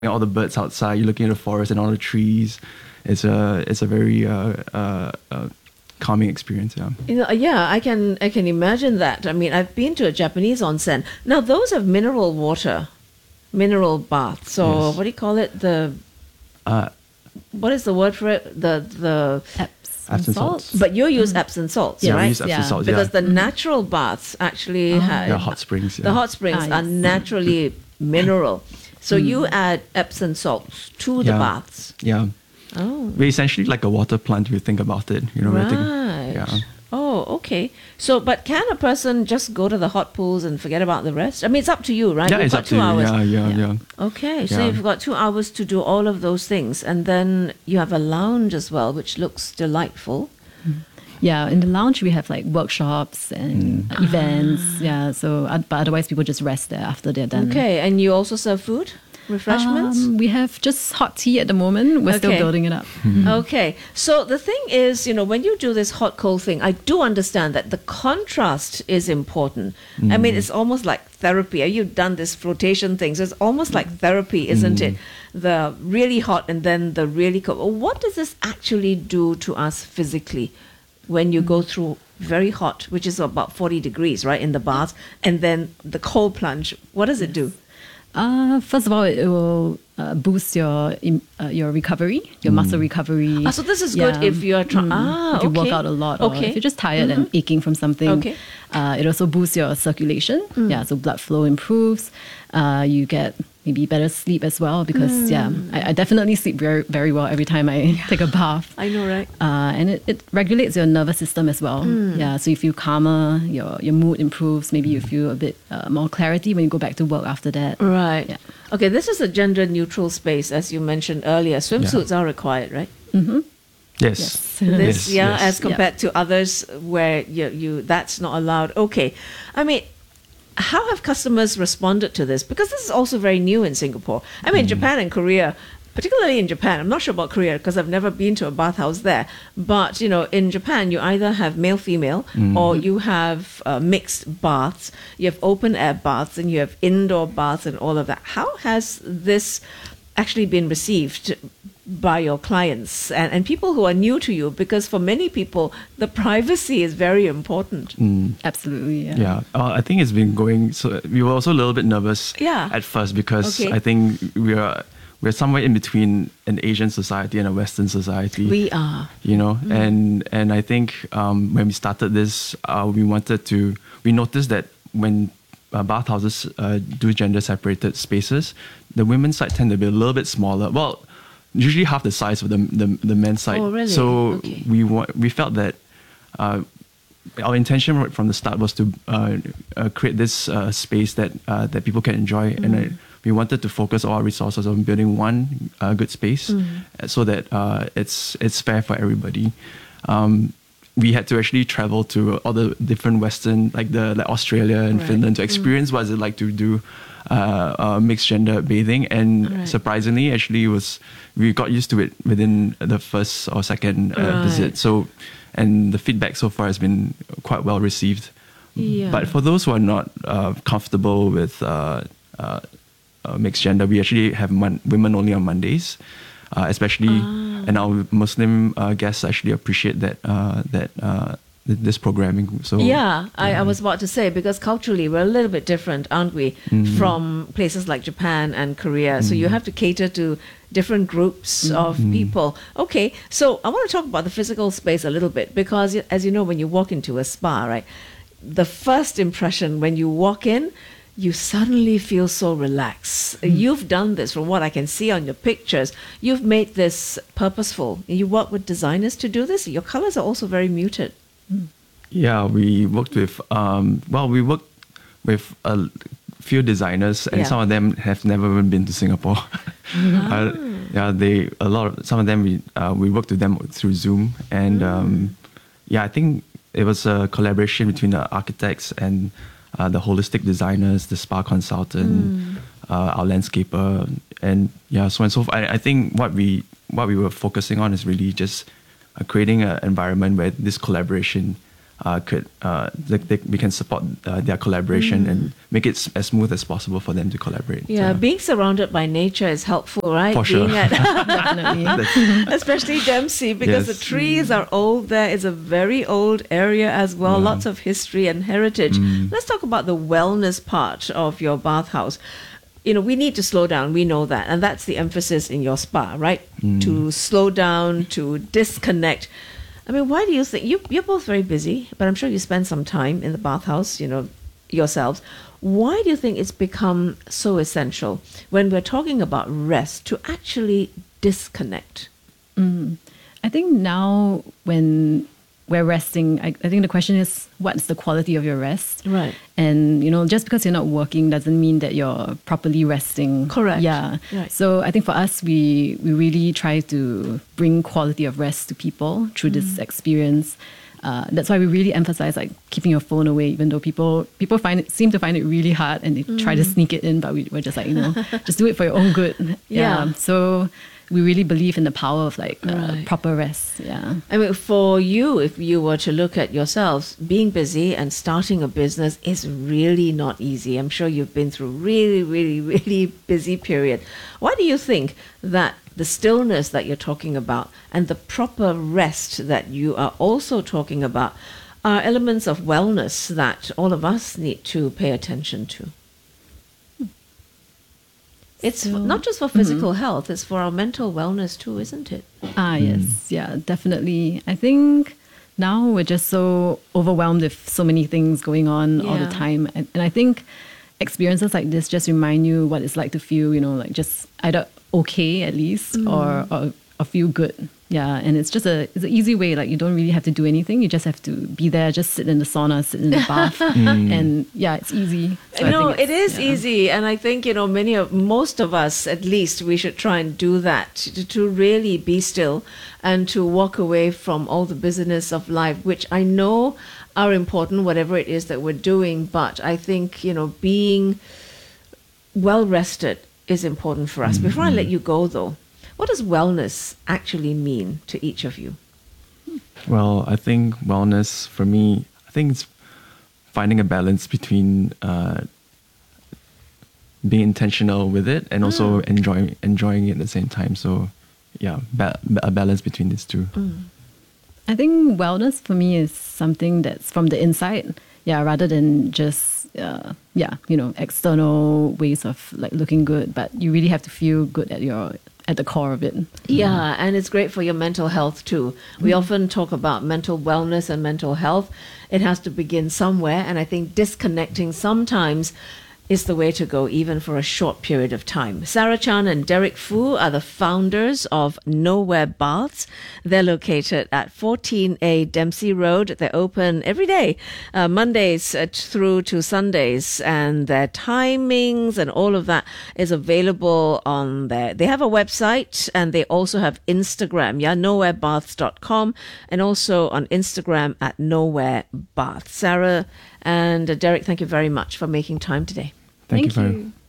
all the birds outside, you're looking at the forest and all the trees. It's a very calming experience. Yeah. Yeah, I can imagine that. I mean, I've been to a Japanese onsen. Now, those have mineral water, mineral baths. So Yes. what do you call it? What is the word for it? The Epsom salts. But you use Epsom salts, Yeah, right? we use Epsom salts. Because Yeah. the natural baths actually have The hot springs. Yeah. the hot springs are naturally mineral. So you add Epsom salts to the Yeah. baths. Yeah. Oh, We're essentially like a water plant if you think about it. You know, I think, right. yeah. Oh, okay. So, but can a person just go to the hot pools and forget about the rest? I mean, it's up to you, right? Yeah, You've it's got up to you. 2 hours. Yeah. Okay, so Yeah. you've got 2 hours to do all of those things, and then you have a lounge as well, which looks delightful. Yeah, in the lounge we have like workshops and events. Yeah, so but otherwise people just rest there after they're done. Okay, and you also serve food, refreshments. We have just hot tea at the moment. We're still Okay. building it up. Okay, so the thing is, when you do this hot cold thing, I do understand that the contrast is important. I mean, it's almost like therapy. You've done this flotation thing, so it's almost like therapy, isn't it? The really hot and then the really cold. What does this actually do to us physically when you go through very hot, which is about 40 degrees, right, in the bath, and then the cold plunge? What does it do? First of all, it will boost your recovery, your muscle recovery. So this is good if you're trying. If you work out a lot, or if you're just tired and aching from something. Okay. It also boosts your circulation. Yeah, so blood flow improves. You get maybe better sleep as well because I definitely sleep very, very well every time I take a bath. I know, right? And it regulates your nervous system as well. Yeah, so you feel calmer, your mood improves. Maybe you feel a bit more clarity when you go back to work after that. Right. Yeah. Okay, this is a gender neutral space, as you mentioned earlier. Swimsuits are required, right? Yes. This, Yes. as compared to others where you that's not allowed. Okay, I mean, how have customers responded to this? Because this is also very new in Singapore. I mean, Japan and Korea, particularly in Japan. I'm not sure about Korea because I've never been to a bathhouse there. But in Japan, you either have male, female, or you have mixed baths. You have open air baths and you have indoor baths and all of that. How has this actually been received by your clients and people who are new to you? Because for many people, the privacy is very important. Absolutely. Yeah. Yeah, I think it's been going. So we were also a little bit nervous at first because Okay. I think we're somewhere in between an Asian society and a Western society. We are. And I think when we started this, we noticed that when bathhouses do gender separated spaces, the women's side tend to be a little bit smaller. Well, usually half the size of the men's side. Oh, really? So Okay. we felt that our intention right from the start was to create this space that people can enjoy, and we wanted to focus all our resources on building one good space so that it's fair for everybody. We had to actually travel to all the different Western, like Australia and Right. Finland, to experience what it's like to do mixed gender bathing, and Right. surprisingly, actually, we got used to it within the first or second Right. visit. So, and the feedback so far has been quite well received. Yeah. But for those who are not comfortable with mixed gender, we actually have women only on Mondays, especially, and our Muslim guests actually appreciate this programming. So I was about to say, because culturally we're a little bit different, aren't we, from places like Japan and Korea. So you have to cater to different groups of people. Okay, so I want to talk about the physical space a little bit, because as you know, when you walk into a spa, right, the first impression when you walk in, you suddenly feel so relaxed. You've done this from what I can see on your pictures. You've made this purposeful. You work with designers to do this. Your colors are also very muted. Yeah, we worked with a few designers, and Yeah. some of them have never even been to Singapore. Some of them we worked with them through Zoom, and I think it was a collaboration between the architects and the holistic designers, the spa consultant, our landscaper, and so on and so forth. I think what we were focusing on is really just creating an environment where this collaboration we can support their collaboration and make it as smooth as possible for them to collaborate. Yeah, being surrounded by nature is helpful, right? For sure. Definitely. Especially Dempsey, because Yes. the trees are old there. It's a very old area as well, lots of history and heritage. Let's talk about the wellness part of your bathhouse. You know, we need to slow down. We know that. And that's the emphasis in your spa, right? To slow down, to disconnect. I mean, why do you think you're both very busy, but I'm sure you spend some time in the bathhouse, you know, yourselves. Why do you think it's become so essential when we're talking about rest to actually disconnect? I think now when we're resting, I think the question is, what's the quality of your rest? Right. And, you know, just because you're not working doesn't mean that you're properly resting. Correct. Yeah. Right. So I think for us, we really try to bring quality of rest to people through this experience. That's why we really emphasize like keeping your phone away, even though people seem to find it really hard and they try to sneak it in, but we're just like, you know, just do it for your own good. Yeah. So we really believe in the power of like Right. proper rest. Yeah. I mean, for you, if you were to look at yourselves, being busy and starting a business is really not easy. I'm sure you've been through really, really, really busy period. Why do you think that the stillness that you're talking about and the proper rest that you are also talking about are elements of wellness that all of us need to pay attention to? It's not just for physical health, it's for our mental wellness too, isn't it? Yes. Yeah, definitely. I think now we're just so overwhelmed with so many things going on all the Yeah. time. And I think experiences like this just remind you what it's like to feel, you know, like just either okay at least or feel good. Yeah, and it's an easy way. Like you don't really have to do anything. You just have to be there, just sit in the sauna, sit in the bath, and yeah, it's easy. So I No, think it it's- is yeah. easy, and I think most of us, at least, we should try and do that to really be still and to walk away from all the busyness of life, which I know are important, whatever it is that we're doing. But I think being well rested is important for us. Before I let you go, though, what does wellness actually mean to each of you? Well, I think wellness for me, I think it's finding a balance between being intentional with it and also enjoying it at the same time. So, yeah, a balance between these two. I think wellness for me is something that's from the inside, rather than just external ways of like looking good. But you really have to feel good at the core of it. Yeah, and it's great for your mental health too. We often talk about mental wellness and mental health. It has to begin somewhere, and I think disconnecting sometimes is the way to go, even for a short period of time. Sarah Chan and Derek Fu are the founders of Nowhere Baths. They're located at 14A Dempsey Road. They're open every day, Mondays through to Sundays, and their timings and all of that is available on there. They have a website and they also have Instagram, nowherebaths.com, and also on Instagram at Nowhere Baths. Sarah and Derek, thank you very much for making time today. Thank you very you.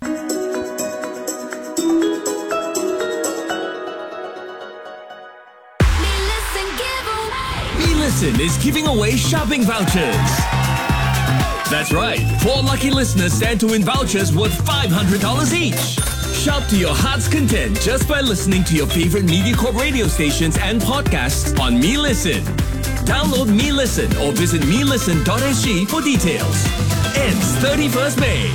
Me Listen is giving away shopping vouchers. That's right. 4 lucky listeners stand to win vouchers worth $500 each. Shop to your heart's content just by listening to your favorite MediaCorp radio stations and podcasts on Me Listen. Download Me Listen or visit melisten.sg for details. Ends 31st May.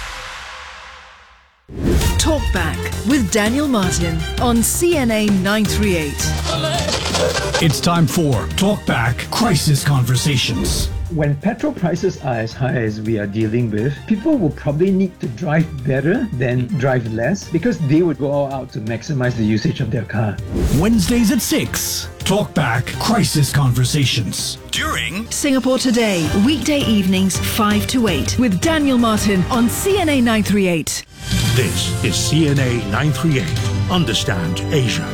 Talk Back with Daniel Martin on CNA 938. It's time for Talk Back Crisis Conversations. When petrol prices are as high as we are dealing with, people will probably need to drive better than drive less because they would go all out to maximize the usage of their car. Wednesdays at 6. Talk Back Crisis Conversations. During Singapore Today, weekday evenings 5 to 8 with Daniel Martin on CNA 938. This is CNA 938. Understand Asia.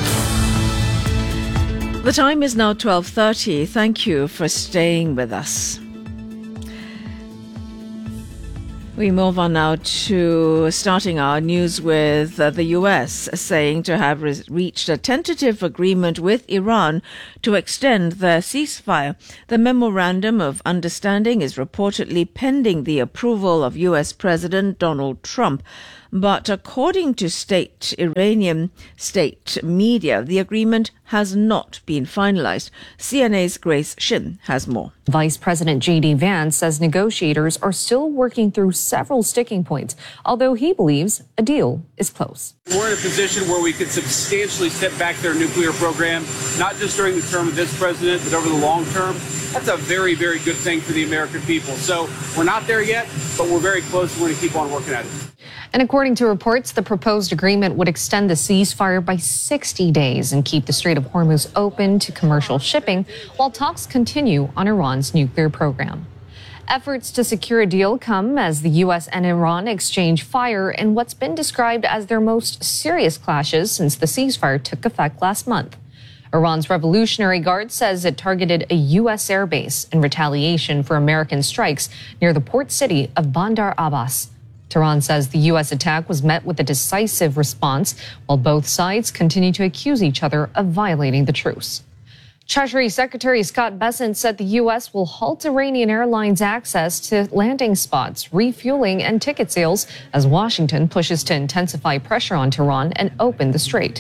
The time is now 12:30. Thank you for staying with us. We move on now to starting our news with the US saying to have reached a tentative agreement with Iran to extend their ceasefire. The memorandum of understanding is reportedly pending the approval of US President Donald Trump. But according to Iranian state media, the agreement has not been finalized. CNA's Grace Shin has more. Vice President J.D. Vance says negotiators are still working through several sticking points, although he believes a deal is close. We're in a position where we could substantially step back their nuclear program, not just during the term of this president, but over the long term. That's a very, very good thing for the American people. So we're not there yet, but we're very close. We're going to keep on working at it. And according to reports, the proposed agreement would extend the ceasefire by 60 days and keep the Strait of Hormuz open to commercial shipping while talks continue on Iran's nuclear program. Efforts to secure a deal come as the U.S. and Iran exchange fire in what's been described as their most serious clashes since the ceasefire took effect last month. Iran's Revolutionary Guard says it targeted a U.S. airbase in retaliation for American strikes near the port city of Bandar Abbas. Tehran says the U.S. attack was met with a decisive response, while both sides continue to accuse each other of violating the truce. Treasury Secretary Scott Bessent said the U.S. will halt Iranian Airlines access to landing spots, refueling, and ticket sales as Washington pushes to intensify pressure on Tehran and open the strait.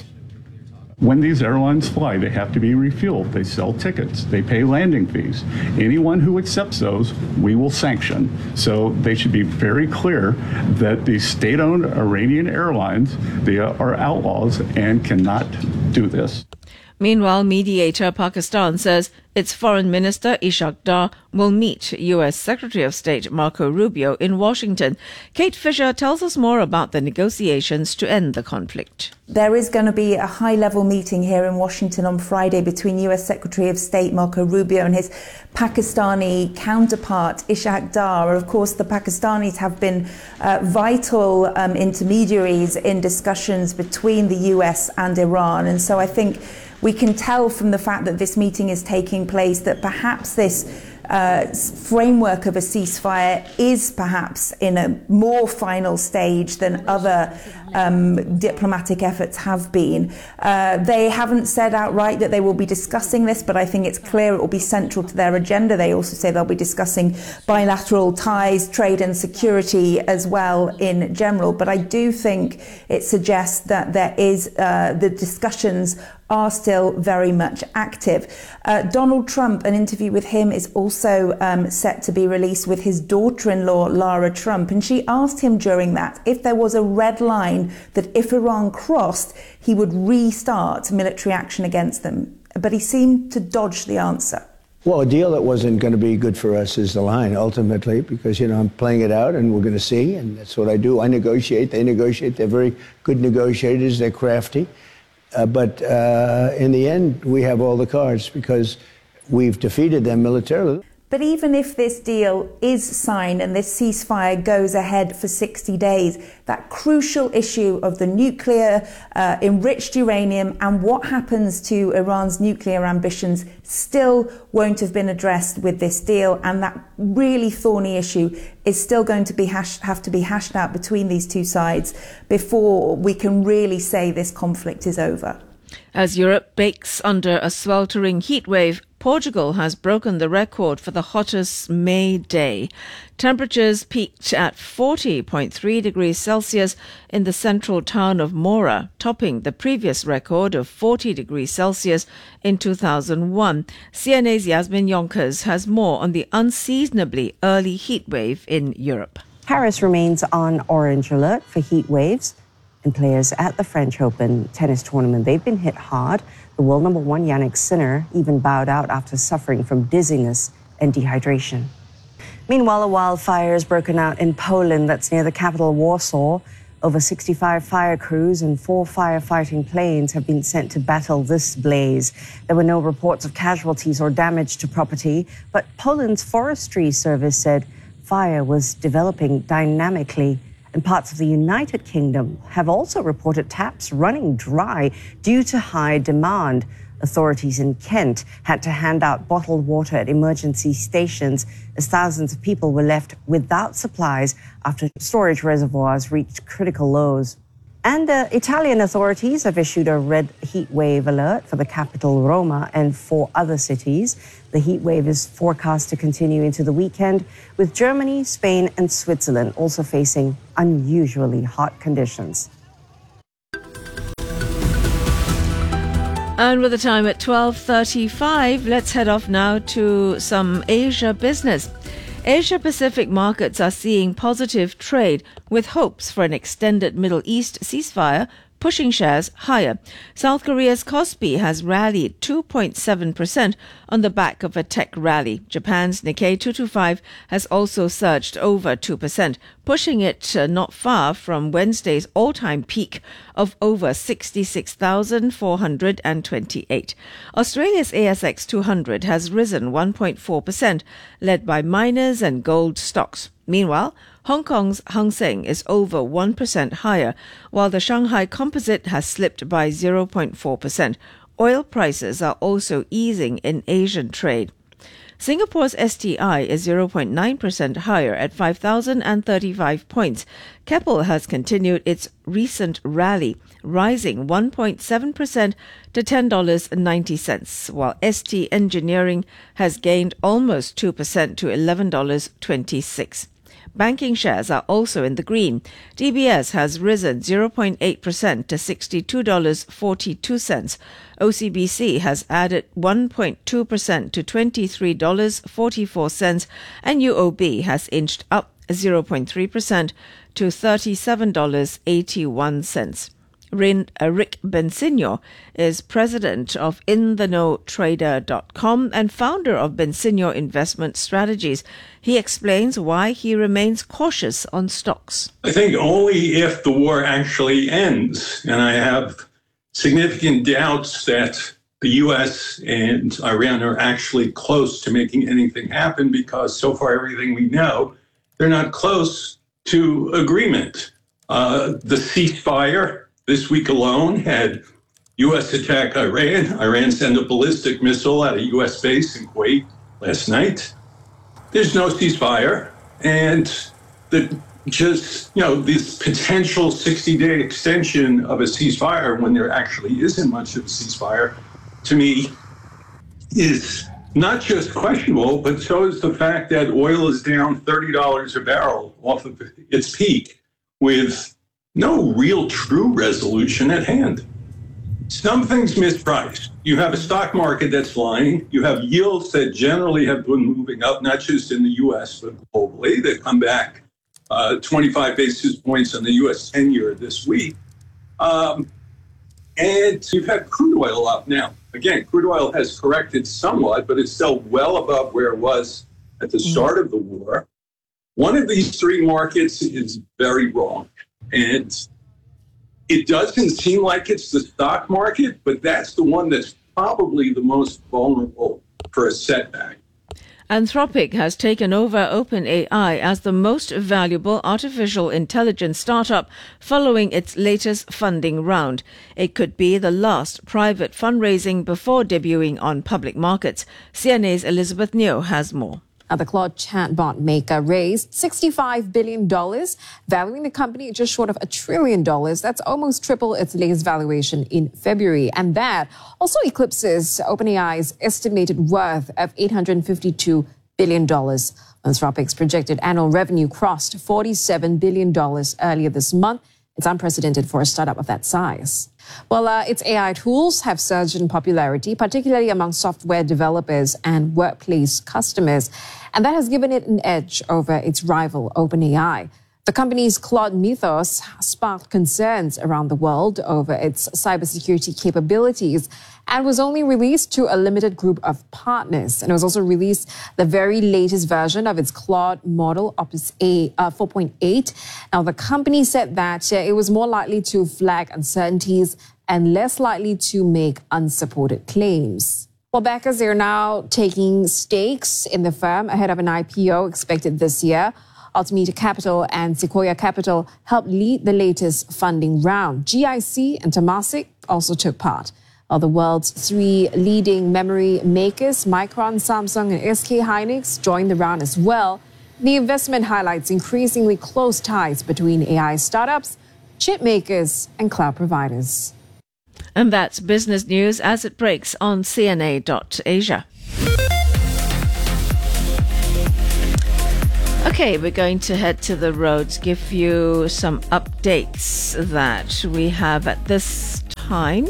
When these airlines fly, they have to be refueled. They sell tickets. They pay landing fees. Anyone who accepts those, we will sanction. So they should be very clear that these state-owned Iranian airlines, they are outlaws and cannot do this. Meanwhile, mediator Pakistan says its Foreign Minister Ishaq Dar will meet U.S. Secretary of State Marco Rubio in Washington. Kate Fisher tells us more about the negotiations to end the conflict. There is going to be a high-level meeting here in Washington on Friday between U.S. Secretary of State Marco Rubio and his Pakistani counterpart Ishaq Dar. Of course, the Pakistanis have been vital intermediaries in discussions between the U.S. and Iran. And so I think we can tell from the fact that this meeting is taking place that perhaps this framework of a ceasefire is perhaps in a more final stage than other diplomatic efforts have been. They haven't said outright that they will be discussing this, but I think it's clear it will be central to their agenda. They also say they'll be discussing bilateral ties, trade and security as well in general. But I do think it suggests that there is the discussions are still very much active. Donald Trump, an interview with him is also set to be released with his daughter-in-law, Lara Trump. And she asked him during that if there was a red line that if Iran crossed, he would restart military action against them. But he seemed to dodge the answer. Well, a deal that wasn't going to be good for us is the line, ultimately, because, you know, I'm playing it out and we're going to see. And that's what I do. I negotiate. They negotiate. They're very good negotiators. They're crafty. But in the end, we have all the cards because we've defeated them militarily. But even if this deal is signed and this ceasefire goes ahead for 60 days, that crucial issue of the nuclear enriched uranium and what happens to Iran's nuclear ambitions still won't have been addressed with this deal. And that really thorny issue is still going to be have to be hashed out between these two sides before we can really say this conflict is over. As Europe bakes under a sweltering heat wave, Portugal has broken the record for the hottest May day. Temperatures peaked at 40.3 degrees Celsius in the central town of Moura, topping the previous record of 40 degrees Celsius in 2001. CNA's Yasmin Yonkers has more on the unseasonably early heat wave in Europe. Paris remains on orange alert for heat waves. And players at the French Open tennis tournament, they've been hit hard. The world number one, Jannik Sinner, even bowed out after suffering from dizziness and dehydration. Meanwhile, a wildfire has broken out in Poland, that's near the capital Warsaw. Over 65 fire crews and 4 firefighting planes have been sent to battle this blaze. There were no reports of casualties or damage to property, but Poland's forestry service said fire was developing dynamically. And parts of the United Kingdom have also reported taps running dry due to high demand. A Authorities in Kent had to hand out bottled water at emergency stations as thousands of people were left without supplies after storage reservoirs reached critical lows. And Italian authorities have issued a red heat wave alert for the capital, Roma, and 4 other cities. The heat wave is forecast to continue into the weekend, with Germany, Spain, and Switzerland also facing unusually hot conditions. And with the time at 12:35, let's head off now to some Asia business. Asia-Pacific markets are seeing positive trade with hopes for an extended Middle East ceasefire pushing shares higher. South Korea's Kospi has rallied 2.7% on the back of a tech rally. Japan's Nikkei 225 has also surged over 2%, pushing it not far from Wednesday's all-time peak of over 66,428. Australia's ASX 200 has risen 1.4%, led by miners and gold stocks. Meanwhile, Hong Kong's Hang Seng is over 1% higher, while the Shanghai Composite has slipped by 0.4%. Oil prices are also easing in Asian trade. Singapore's STI is 0.9% higher at 5,035 points. Keppel has continued its recent rally, rising 1.7% to $10.90, while ST Engineering has gained almost 2% to $11.26. Banking shares are also in the green. DBS has risen 0.8% to $62.42. OCBC has added 1.2% to $23.44, and UOB has inched up 0.3% to $37.81. Rick Bensigno is president of InTheKnowTrader.com and founder of Bensigno Investment Strategies. He explains why he remains cautious on stocks. I think only if the war actually ends, and I have significant doubts that the U.S. and Iran are actually close to making anything happen, because so far everything we know, they're not close to agreement. The ceasefire this week alone had U.S. attack Iran. Iran sent a ballistic missile at a U.S. base in Kuwait last night. There's no ceasefire. And this potential 60-day extension of a ceasefire when there actually isn't much of a ceasefire, to me, is not just questionable, but so is the fact that oil is down $30 a barrel off of its peak with no real true resolution at hand. Something's mispriced. You have a stock market that's flying. You have yields that generally have been moving up, not just in the U.S., but globally. They come back 25 basis points on the U.S. 10-year this week. And you've had crude oil up now. Again, crude oil has corrected somewhat, but it's still well above where it was at the start of the war. One of these three markets is very wrong. And it doesn't seem like it's the stock market, but that's the one that's probably the most vulnerable for a setback. Anthropic has taken over OpenAI as the most valuable artificial intelligence startup following its latest funding round. It could be the last private fundraising before debuting on public markets. CNA's Elizabeth Neo has more. The Claude chatbot maker raised $65 billion, valuing the company just short of $1 trillion. That's almost triple its latest valuation in February. And that also eclipses OpenAI's estimated worth of $852 billion. Anthropic's projected annual revenue crossed $47 billion earlier this month. It's unprecedented for a startup of that size. Well, its AI tools have surged in popularity, particularly among software developers and workplace customers, and that has given it an edge over its rival, OpenAI. The company's Claude Mythos sparked concerns around the world over its cybersecurity capabilities and was only released to a limited group of partners. And it was also released the very latest version of its Claude model, Opus 4.8. Now, the company said that it was more likely to flag uncertainties and less likely to make unsupported claims. Well, backers are now taking stakes in the firm ahead of an IPO expected this year. Altimeter Capital and Sequoia Capital helped lead the latest funding round. GIC and Temasek also took part. While the world's 3 leading memory makers, Micron, Samsung, and SK Hynix, joined the round as well. The investment highlights increasingly close ties between AI startups, chip makers, and cloud providers. And that's business news as it breaks on CNA.Asia. Okay, we're going to head to the roads, give you some updates that we have at this time.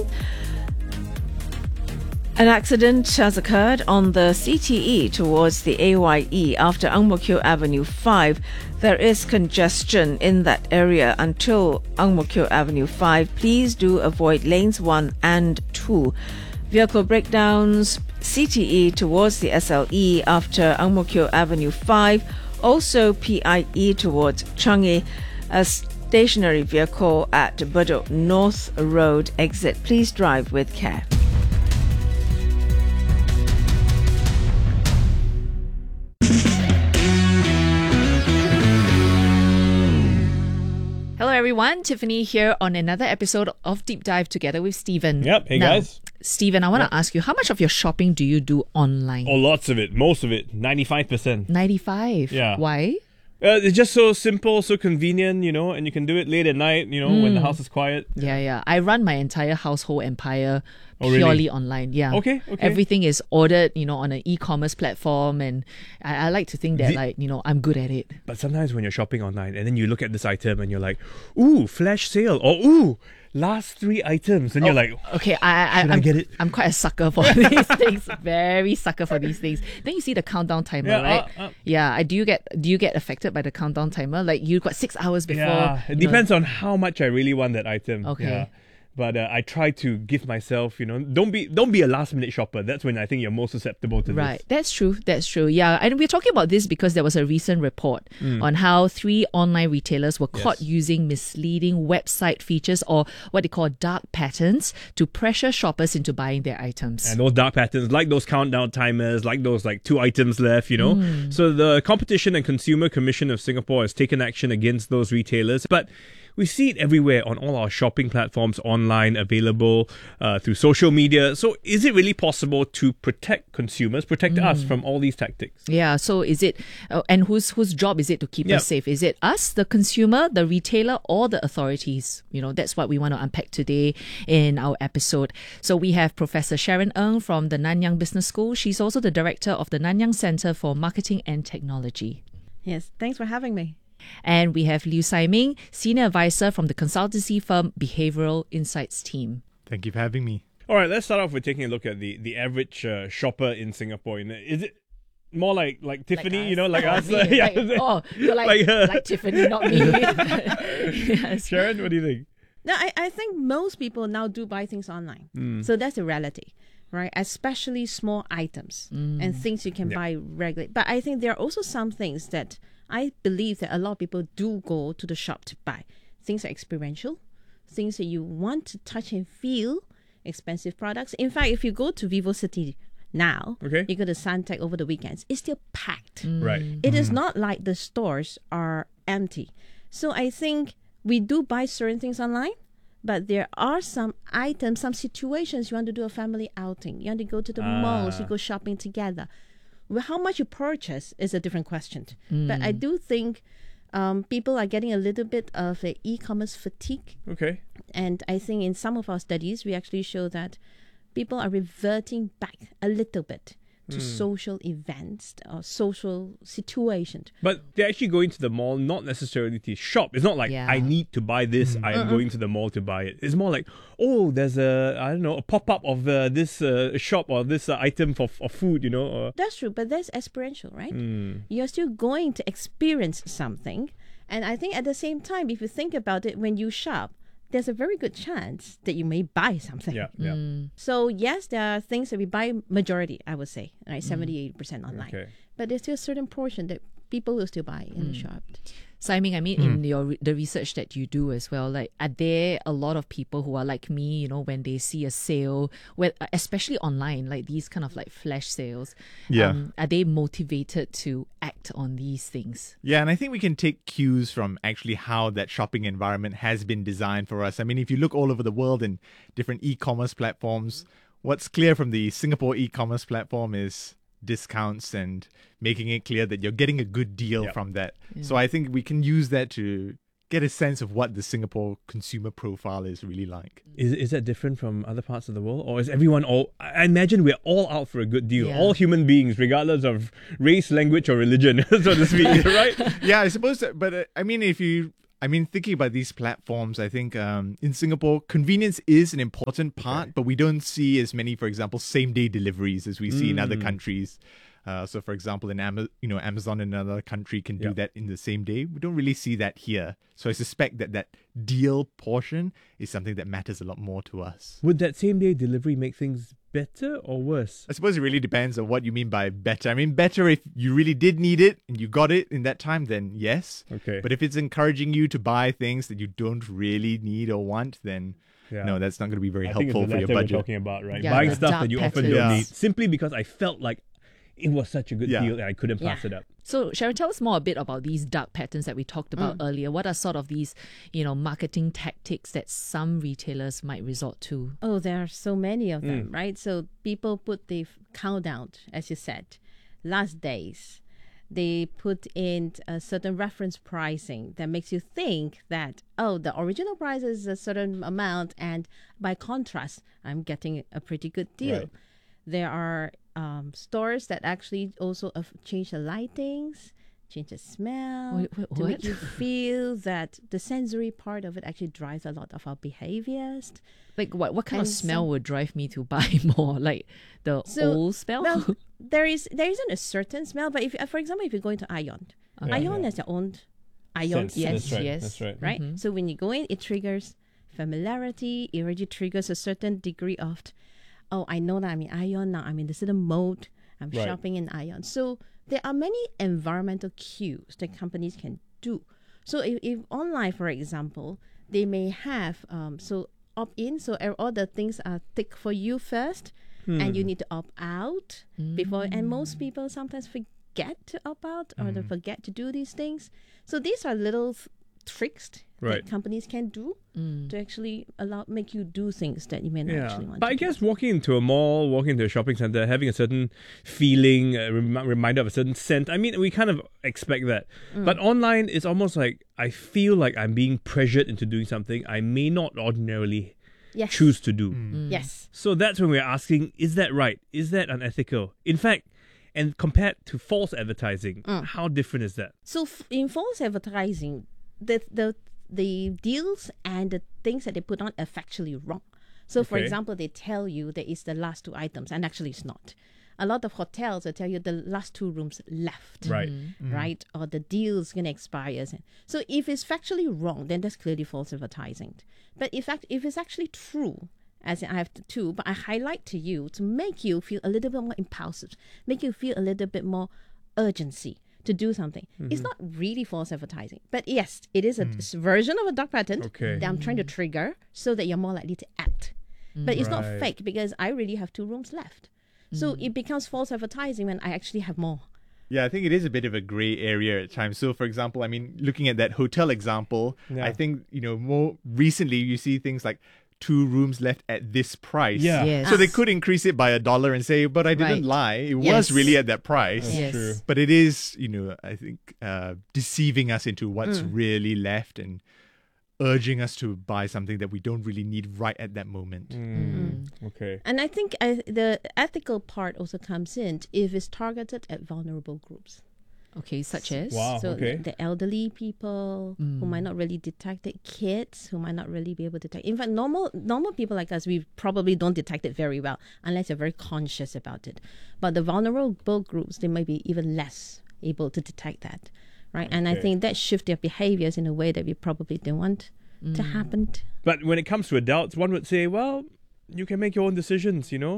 An accident has occurred on the CTE towards the AYE after Ang Mo Kio Avenue 5. There is congestion in that area until Ang Mo Kio Avenue 5. Please do avoid lanes 1 and 2. Vehicle breakdowns, CTE towards the SLE after Ang Mo Kio Avenue 5. Also PIE towards Changi. A stationary vehicle at Bedok North Road exit. Please drive with care. Hello everyone, Tiffany here on another episode of Deep Dive together with Stephen. Yep, hey guys. Stephen, I want to ask you, how much of your shopping do you do online? Oh, lots of it. Most of it. 95%. 95? Yeah. Why? It's just so simple, so convenient, and you can do it late at night, when the house is quiet. Yeah. I run my entire household empire really? purely online. Yeah. Okay. Everything is ordered, on an e-commerce platform, and I like to think that, I'm good at it. But sometimes when you're shopping online and then you look at this item and you're like, ooh, flash sale, or ooh, last 3 items, and you're like, okay, I get it? I'm quite a sucker for these things. Very sucker for these things. Then you see the countdown timer, right? Yeah. Do you get affected by the countdown timer? Like you got 6 hours before. Yeah, it depends on how much I really want that item. Okay. Yeah. But I try to give myself, don't be a last minute shopper. That's when I think you're most susceptible to right. this. That's true. Yeah, and we're talking about this because there was a recent report on how 3 online retailers were caught using misleading website features, or what they call dark patterns, to pressure shoppers into buying their items. And those dark patterns, like those countdown timers, like those 2 items left, So the Competition and Consumer Commission of Singapore has taken action against those retailers. But we see it everywhere on all our shopping platforms, online, available through social media. So is it really possible to protect consumers, protect us from all these tactics? Yeah, so is it, and whose job is it to keep us safe? Is it us, the consumer, the retailer, or the authorities? That's what we want to unpack today in our episode. So we have Professor Sharon Ng from the Nanyang Business School. She's also the director of the Nanyang Centre for Marketing and Technology. Yes, thanks for having me. And we have Liu Sai-Ming, Senior Advisor from the consultancy firm Behavioral Insights team. Thank you for having me. All right, let's start off with taking a look at the average shopper in Singapore. Is it more like Tiffany, like us? You're like Tiffany, not me. Yes. Sharon, what do you think? No, I think most people now do buy things online. So that's the reality, right? Especially small items and things you can buy regularly. But I think there are also some things that I believe that a lot of people do go to the shop to buy. Things are experiential, things that you want to touch and feel, expensive products. In fact, if you go to VivoCity now, you go to Suntec over the weekends, it's still packed. Right. It is not like the stores are empty. So I think we do buy certain things online, but there are some items, some situations you want to do a family outing. You want to go to the malls, you go shopping together. Well, how much you purchase is a different question. But I do think people are getting a little bit of an e-commerce fatigue. Okay. And I think in some of our studies, we actually show that people are reverting back a little bit to social events or social situations. But they're actually going to the mall not necessarily to shop. It's not like, I need to buy this, I am going to the mall to buy it. It's more like, there's a pop-up of this shop or this item for food, That's true, but that's experiential, right? You're still going to experience something. And I think at the same time, if you think about it, when you shop, there's a very good chance that you may buy something. Yeah. So yes, there are things that we buy majority, I would say, right, 70-80% online. Okay. But there's still a certain portion that people will still buy in the shop. Simon, I mean, in the research that you do as well, like, are there a lot of people who are like me, you know, when they see a sale, especially online, like these kind of like flash sales, are they motivated to act on these things? Yeah, and I think we can take cues from actually how that shopping environment has been designed for us. I mean, if you look all over the world in different e-commerce platforms, what's clear from the Singapore e-commerce platform is discounts and making it clear that you're getting a good deal from that. Yeah. So I think we can use that to get a sense of what the Singapore consumer profile is really like. Is that different from other parts of the world? Or is everyone I imagine we're all out for a good deal. Yeah. All human beings, regardless of race, language, or religion, so to speak, right? Yeah, I suppose that, but thinking about these platforms, I think in Singapore, convenience is an important part, but we don't see as many, for example, same-day deliveries as we see in other countries. So, for example, in Amazon in another country can do that in the same day. We don't really see that here. So I suspect that deal portion is something that matters a lot more to us. Would that same-day delivery make things better or worse? I suppose it really depends on what you mean by better. I mean, better if you really did need it and you got it in that time, then yes. Okay. But if it's encouraging you to buy things that you don't really need or want, then no, that's not going to be very helpful for your budget. We're talking about, right? Yeah, buying the stuff dark that you often patterns. don't need, simply because I felt like it was such a good deal and I couldn't pass it up. So, Sharon, tell us more a bit about these dark patterns that we talked about earlier. What are sort of these, marketing tactics that some retailers might resort to? Oh, there are so many of them, right? So people put the countdown, as you said, last days. They put in a certain reference pricing that makes you think that, the original price is a certain amount, and by contrast, I'm getting a pretty good deal. Right. There are stores that actually also change the lightings, change the smell, to make you feel that the sensory part of it actually drives a lot of our behaviors. Like what kind of smell would drive me to buy more? Like the old smell? Well, there isn't a certain smell, but if, for example, if you go into Ion, Ion has their own Ion sense. yes, That's right. right? Mm-hmm. So when you go in, it triggers familiarity. It already triggers a certain degree of, I know that I'm in Ion now. I'm in the certain mode. I'm shopping in Ion. So there are many environmental cues that companies can do. So if online, for example, they may have opt-in, so all the things are ticked for you first, and you need to opt out before. And most people sometimes forget to opt out or they forget to do these things. So these are little tricks that companies can do to actually make you do things that you may not actually want but to I do. guess walking into a mall, walking into a shopping center, having a certain feeling, reminder of a certain scent, I mean, we kind of expect that. But online, it's almost like I feel like I'm being pressured into doing something I may not ordinarily choose to do. Yes. So that's when we're asking, is that right? Is that unethical? In fact, and compared to false advertising, how different is that? So in false advertising, the deals and the things that they put on are factually wrong. So, for example, they tell you that it's the last 2 items, and actually it's not. A lot of hotels will tell you the last 2 rooms left, right? Or the deal is going to expire. So if it's factually wrong, then that's clearly false advertising. But if it's actually true, as in I have two, but I highlight to you to make you feel a little bit more impulsive, make you feel a little bit more urgency to do something. It's not really false advertising, but yes, it is a version of a dark pattern that I'm trying to trigger so that you're more likely to act. But it's not fake because I really have 2 rooms left. So it becomes false advertising when I actually have more. Yeah, I think it is a bit of a gray area at times. So, for example, I mean, looking at that hotel example, I think, more recently you see things like 2 rooms left at this price. Yeah. Yes. So they could increase it by $1 and say, but I didn't lie. It was really at that price. That's true. But it is, I think, deceiving us into what's really left and urging us to buy something that we don't really need right at that moment. Okay. And I think the ethical part also comes in if it's targeted at vulnerable groups. Okay, such as? Wow, So okay. the elderly people who might not really detect it, kids who might not really be able to detect. In fact, normal people like us, we probably don't detect it very well unless you're very conscious about it. But the vulnerable groups, they might be even less able to detect that, right? And I think that shifts their behaviors in a way that we probably don't want to happen. But when it comes to adults, one would say, well, you can make your own decisions,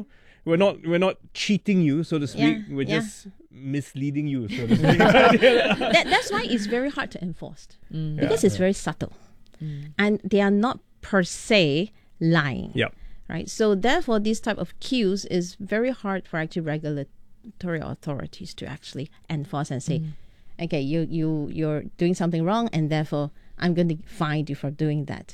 We're not cheating you, so to speak. Yeah, We're yeah. just misleading you, so to speak. That's why it's very hard to enforce because it's very subtle, and they are not per se lying. Yep. Right. So therefore, this type of cues is very hard for actually regulatory authorities to actually enforce and say, okay, you're doing something wrong, and therefore I'm going to fine you for doing that.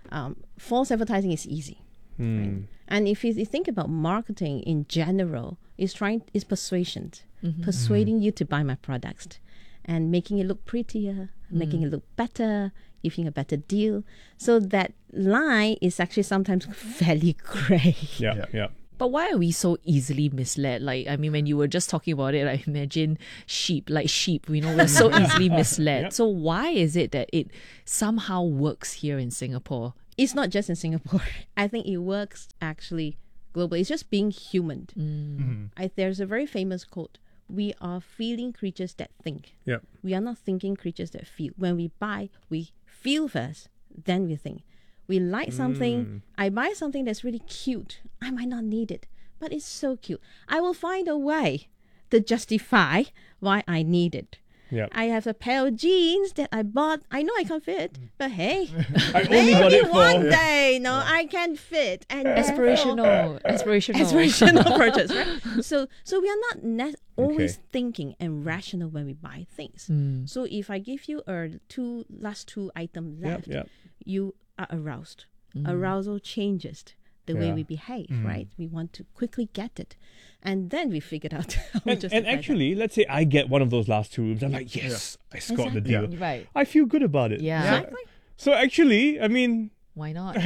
False advertising is easy. Right? And if you think about marketing in general, it's persuasion, persuading you to buy my products, and making it look prettier, making it look better, giving a better deal. So that line is actually sometimes fairly grey. Yeah. But why are we so easily misled? Like, I mean, when you were just talking about it, I imagine sheep, we're so easily misled. Yep. So why is it that it somehow works here in Singapore? It's not just in Singapore. I think it works actually globally. It's just being human. There's a very famous quote. We are feeling creatures that think. Yep. We are not thinking creatures that feel. When we buy, we feel first, then we think. We like something. I buy something that's really cute. I might not need it, but it's so cute. I will find a way to justify why I need it. Yep. I have a pair of jeans that I bought. I know I can't fit, but hey, I only got it for one day, I can fit. And Aspirational purchase, right? So we are not always thinking and rational when we buy things. So if I give you last two items left, you are aroused. Arousal changes the way we behave, right? We want to quickly get it. And then we figured out how we And actually, let's say I get one of those last two rooms. I'm like, yes, I scored the deal. Right. I feel good about it. Yeah. Exactly. So actually, I mean... Why not?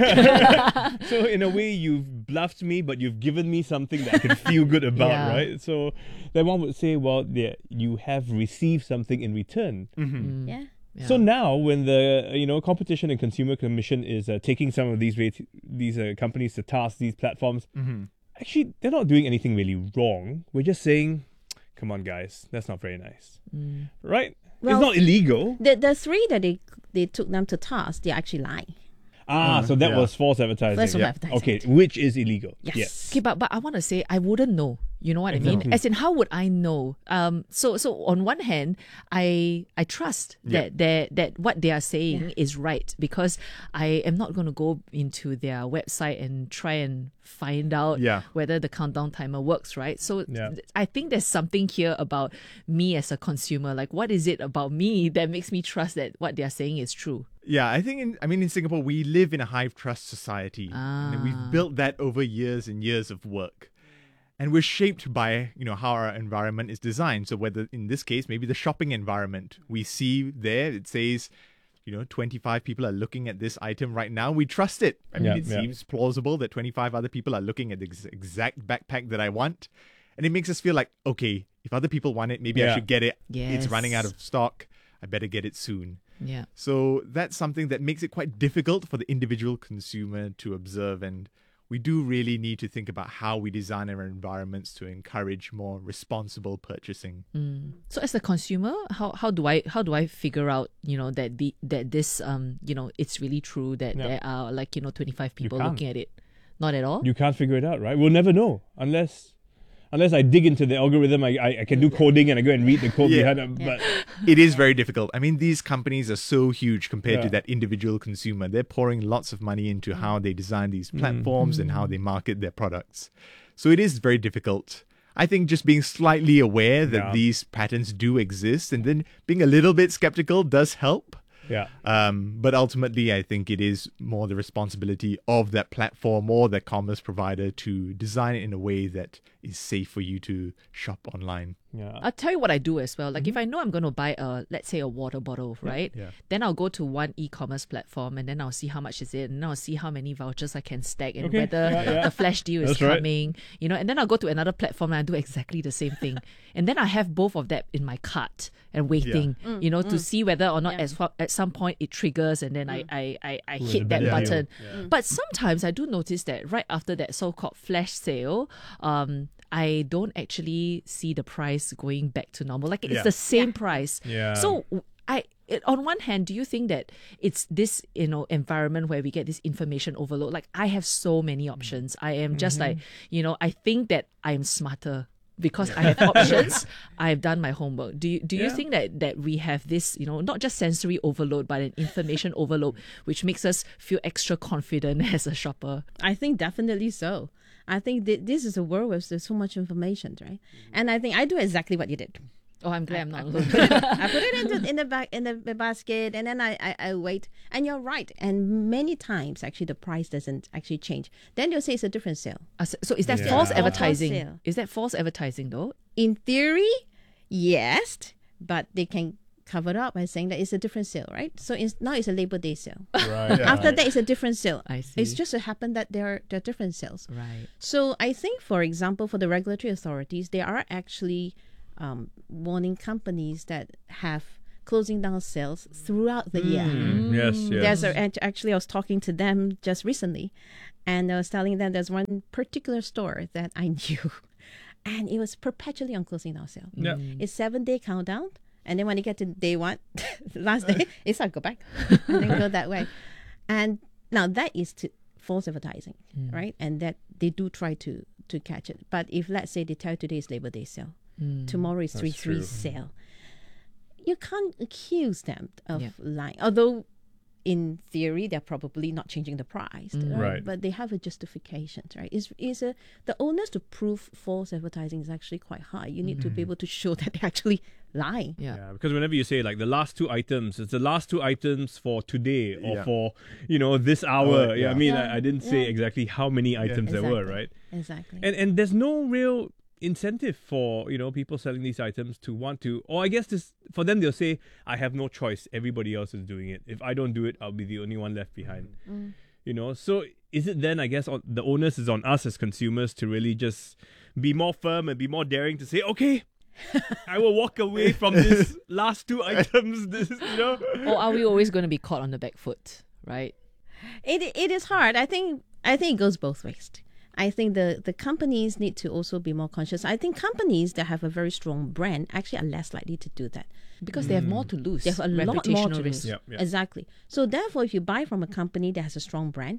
So in a way, you've bluffed me, but you've given me something that I can feel good about, right? So then one would say, well, you have received something in return. Yeah. So now, when the Competition and Consumer Commission is taking some of these companies to task, these platforms, actually they're not doing anything really wrong. We're just saying, come on, guys, that's not very nice, right? Well, it's not illegal. The three that they took them to task, they're actually lying. So that was false advertising. False advertising. Okay, which is illegal. Yes. Okay, but I want to say I wouldn't know. You know what I mean? As in, how would I know? So on one hand, I trust that what they are saying is right, because I am not going to go into their website and try and find out whether the countdown timer works, right? So I think there's something here about me as a consumer. Like, what is it about me that makes me trust that what they are saying is true? Yeah, I think in Singapore, we live in a high trust society. And we've built that over years and years of work. And we're shaped by, how our environment is designed. So whether in this case, maybe the shopping environment, we see there, it says, 25 people are looking at this item right now. We trust it. I mean, it seems plausible that 25 other people are looking at the exact backpack that I want. And it makes us feel like, okay, if other people want it, maybe I should get it. Yes. It's running out of stock. I better get it soon. Yeah. So that's something that makes it quite difficult for the individual consumer to observe, and we do really need to think about how we design our environments to encourage more responsible purchasing. So as a consumer, how do I figure out that this it's really true that there are 25 people looking at it? Not at all. You can't figure it out, right? We'll never know unless I dig into the algorithm. I can do coding and I go and read the code behind it. But it is very difficult. I mean, these companies are so huge compared to that individual consumer. They're pouring lots of money into how they design these platforms and how they market their products. So it is very difficult. I think just being slightly aware that these patterns do exist and then being a little bit skeptical does help. Yeah. But ultimately, I think it is more the responsibility of that platform or that commerce provider to design it in a way that is safe for you to shop online. Yeah. I'll tell you what I do as well. Like if I know I'm going to buy let's say a water bottle, right? Yeah. Then I'll go to one e-commerce platform and then I'll see how much is it, and then I'll see how many vouchers I can stack and whether the flash deal is coming, and then I'll go to another platform and I do exactly the same thing. And then I have both of that in my cart and waiting, to see whether or not at some point it triggers and then I hit that button. But sometimes I do notice that right after that so-called flash sale, I don't actually see the price going back to normal. Like it's the same price. Yeah. So on one hand, do you think that it's this, environment where we get this information overload? Like, I have so many options. I am just like, I think that I'm smarter because I have options. I've done my homework. Do you think that we have this, not just sensory overload, but an information overload, which makes us feel extra confident as a shopper? I think definitely so. I think this is a world where there's so much information, right? And I think I do exactly what you did. Oh, I'm glad I'm not alone. I put it in the basket, and then I wait. And you're right. And many times, actually, the price doesn't actually change. Then they'll say it's a different sale. So is that false advertising? Is that false advertising, though? In theory, yes, but they can cover it up by saying that it's a different sale, right? So now it's a Labor Day sale. Right. After that, it's a different sale. I see. It's just so happened that there are different sales. Right. So I think, for example, for the regulatory authorities, they are actually warning companies that have closing down sales throughout the year. Yes. Actually, I was talking to them just recently, and I was telling them there's one particular store that I knew, and it was perpetually on closing down sale. Yeah. It's 7-day countdown, and then when you get to day one, last day, it's like go back and then go that way. And now that is false advertising, right? And that they do try to catch it. But if, let's say, they tell you today is Labor Day sale, tomorrow is 3/3 sale, you can't accuse them of lying. Although, in theory, they're probably not changing the price, right? But they have a justification, right? The onus to prove false advertising is actually quite high. You need to be able to show that they're actually lying. Yeah, because whenever you say like the last 2 items, it's the last 2 items for today or for this hour. I didn't say exactly how many items there were, right? Exactly. And there's no real incentive for people selling these items to want to, or I guess this for them, they'll say, I have no choice, everybody else is doing it, if I don't do it, I'll be the only one left behind. So is it then, I guess, the onus is on us as consumers to really just be more firm and be more daring to say, okay, I will walk away from this last 2 items, Or are we always going to be caught on the back foot, right? It is hard. I think it goes both ways. I think the companies need to also be more conscious. I think companies that have a very strong brand actually are less likely to do that. Because they have more to lose. They have a lot more to lose. Yep. Exactly. So therefore, if you buy from a company that has a strong brand,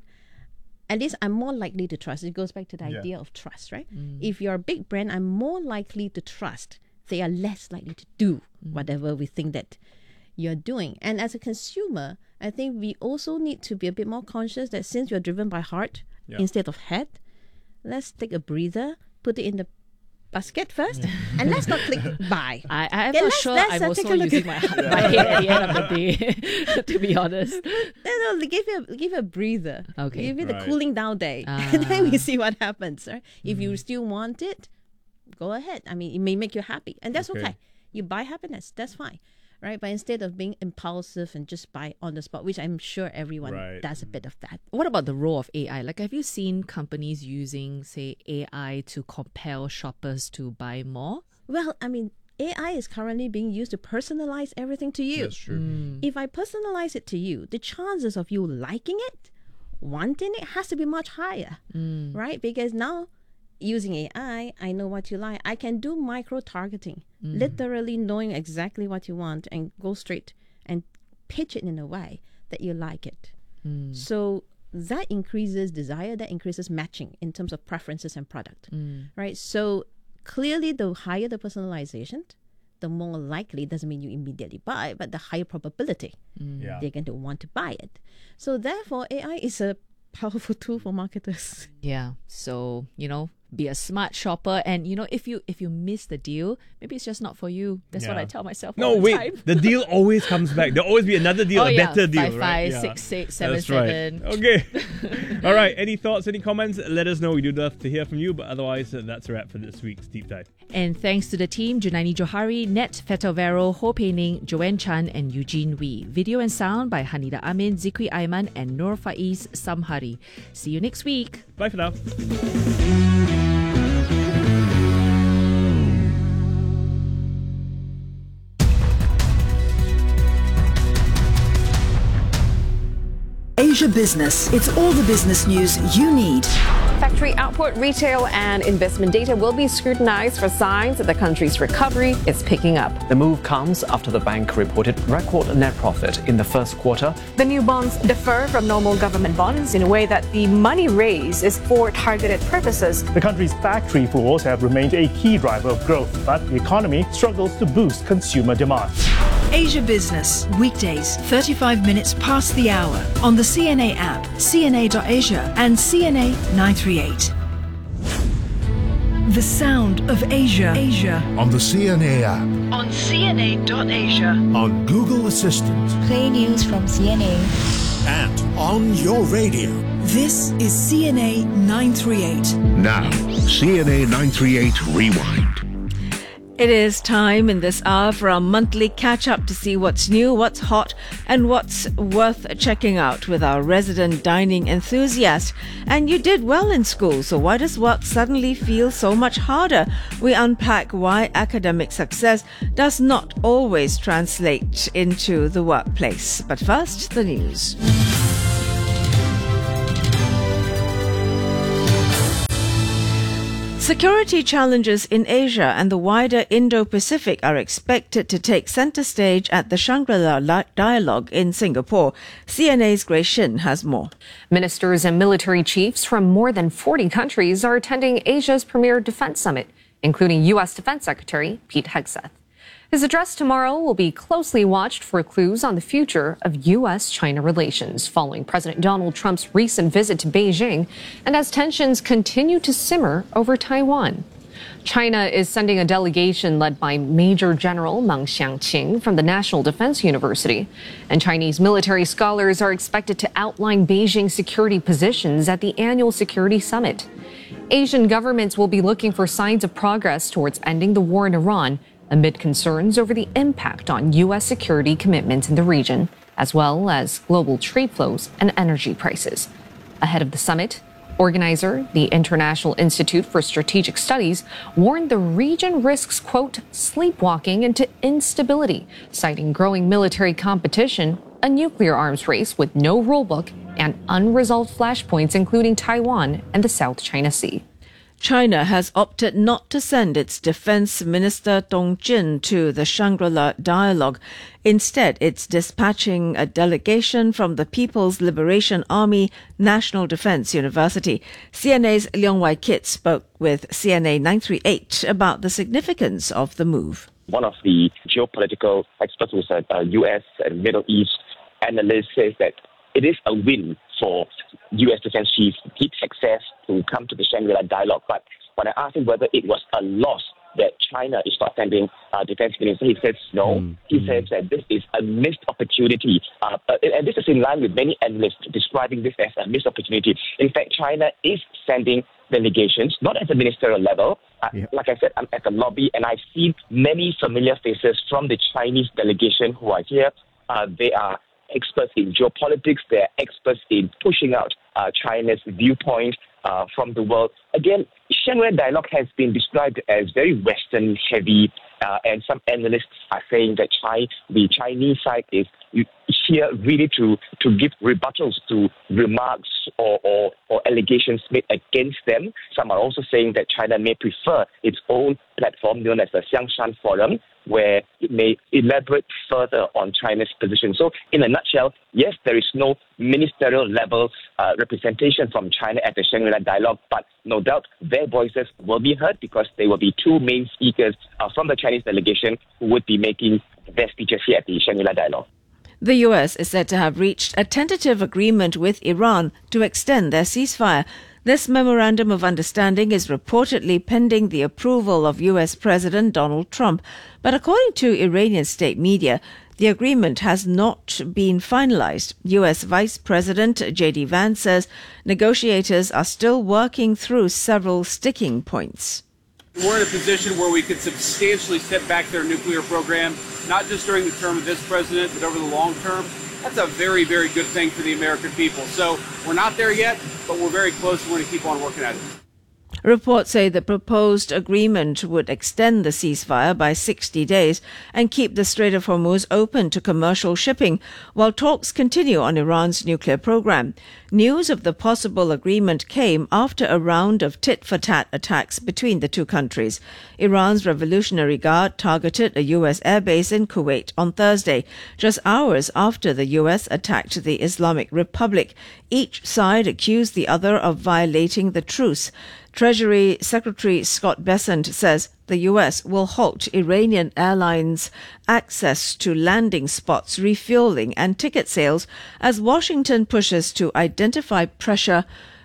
at least I'm more likely to trust. It goes back to the idea of trust, right? If you're a big brand, I'm more likely to trust. They are less likely to do whatever we think that you're doing. And as a consumer, I think we also need to be a bit more conscious that since you're driven by heart instead of head, let's take a breather, put it in the basket first, and let's not click buy. I'm not sure I'm also using my head at the end of the day, to be honest. No, give you a breather. Okay. Give you the cooling down day, and then we see what happens. Right? If you still want it, go ahead. I mean, it may make you happy, and that's okay. You buy happiness, that's fine. Right, but instead of being impulsive and just buy on the spot, which I'm sure everyone does a bit of that. What about the role of AI? Like, have you seen companies using, say, AI to compel shoppers to buy more? Well, I mean, AI is currently being used to personalize everything to you. That's true. If I personalize it to you, the chances of you liking it, wanting it, has to be much higher, right? Because now, using AI, I know what you like. I can do micro-targeting, literally knowing exactly what you want and go straight and pitch it in a way that you like it. So that increases desire, that increases matching in terms of preferences and product, right? So clearly, the higher the personalization, the more likely, doesn't mean you immediately buy, but the higher probability they're going to want to buy it. So therefore, AI is a powerful tool for marketers. Yeah. So, be a smart shopper, and if you miss the deal, maybe it's just not for you. That's what I tell myself all the time. The deal always comes back. There'll always be another deal, a better deal, 5, right? 6, 6, 7, That's 7. Right. Okay. All right. Any thoughts, any comments? Let us know. We do love to hear from you, but otherwise, that's a wrap for this week's Deep Dive. And thanks to the team, Junaini Johari, Net Fetovero, Ho Pei Ning, Joanne Chan, and Eugene Wee. Video and sound by Hanida Amin, Zikri Aiman, and Nur Faiz Samhari. See you next week. Bye for now. Asia Business. It's all the business news you need. Factory output, retail, and investment data will be scrutinized for signs that the country's recovery is picking up. The move comes after the bank reported record net profit in the first quarter. The new bonds differ from normal government bonds in a way that the money raised is for targeted purposes. The country's factory floors have remained a key driver of growth, but the economy struggles to boost consumer demand. Asia Business, weekdays, 35 minutes past the hour, on the CNA app, cna.asia and CNA 938. The sound of Asia. On the CNA app. On cna.asia. On Google Assistant. Play news from CNA. And on your radio. This is CNA 938. Now, CNA 938 Rewind. It is time in this hour for our monthly catch-up to see what's new, what's hot, and what's worth checking out with our resident dining enthusiast. And you did well in school, so why does work suddenly feel so much harder? We unpack why academic success does not always translate into the workplace. But first, the news. Security challenges in Asia and the wider Indo-Pacific are expected to take centre stage at the Shangri-La Dialogue in Singapore. CNA's Grace Shin has more. Ministers and military chiefs from more than 40 countries are attending Asia's premier defense summit, including U.S. Defense Secretary Pete Hegseth. His address tomorrow will be closely watched for clues on the future of U.S.-China relations following President Donald Trump's recent visit to Beijing and as tensions continue to simmer over Taiwan. China is sending a delegation led by Major General Meng Xiangqing from the National Defense University, and Chinese military scholars are expected to outline Beijing security positions at the annual security summit. Asian governments will be looking for signs of progress towards ending the war in Iran, amid concerns over the impact on U.S. security commitments in the region, as well as global trade flows and energy prices. Ahead of the summit, organizer, the International Institute for Strategic Studies, warned the region risks, quote, sleepwalking into instability, citing growing military competition, a nuclear arms race with no rulebook, and unresolved flashpoints including Taiwan and the South China Sea. China has opted not to send its Defense Minister Dong Jin to the Shangri-La Dialogue. Instead, it's dispatching a delegation from the People's Liberation Army National Defense University. CNA's Leong Wai Kit spoke with CNA 938 about the significance of the move. One of the geopolitical experts who's a U.S. and Middle East analyst says that it is a win for U.S. Defense Chief Pete Hegseth to come to the Shangri-La Dialogue. But when I asked him whether it was a loss that China is not sending defense minister, he says no. He says that this is a missed opportunity. And this is in line with many analysts describing this as a missed opportunity. In fact, China is sending delegations, not at the ministerial level. Like I said, I'm at the lobby and I've seen many familiar faces from the Chinese delegation who are here. They are experts in geopolitics. They're experts in pushing out China's viewpoint from the world. Again, Shangri-La Dialogue has been described as very Western heavy, and some analysts are saying that the Chinese side is here really to give rebuttals to remarks or allegations made against them. Some are also saying that China may prefer its own platform known as the Xiangshan Forum, where it may elaborate further on China's position. So, in a nutshell, yes, there is no ministerial level representation from China at the Shangri-La Dialogue, but no doubt their voices will be heard because they will be two main speakers from the Chinese delegation who would be making their speeches here at the Shangri-La Dialogue. The US is said to have reached a tentative agreement with Iran to extend their ceasefire. This memorandum of understanding is reportedly pending the approval of US President Donald Trump. But according to Iranian state media, the agreement has not been finalized. US Vice President J.D. Vance says negotiators are still working through several sticking points. We're in a position where we could substantially step back their nuclear program, not just during the term of this president, but over the long term. That's a very, very good thing for the American people. So we're not there yet, but we're very close and we're going to keep on working at it. Reports say the proposed agreement would extend the ceasefire by 60 days and keep the Strait of Hormuz open to commercial shipping, while talks continue on Iran's nuclear program. News of the possible agreement came after a round of tit-for-tat attacks between the two countries. Iran's Revolutionary Guard targeted a U.S. airbase in Kuwait on Thursday, just hours after the U.S. attacked the Islamic Republic. Each side accused the other of violating the truce. Treasury Secretary Scott Bessent says the U.S. will halt Iranian airlines' access to landing spots, refueling and ticket sales as Washington pushes to intensify pressure